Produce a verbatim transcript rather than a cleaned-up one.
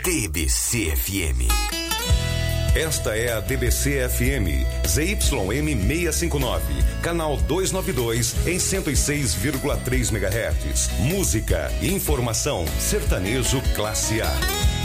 D B C F M. Esta é a D B C F M, Z Y M seiscentos e cinquenta e nove, canal duzentos e noventa e dois, em cento e seis vírgula três megahertz. Música, informação, sertanejo classe A.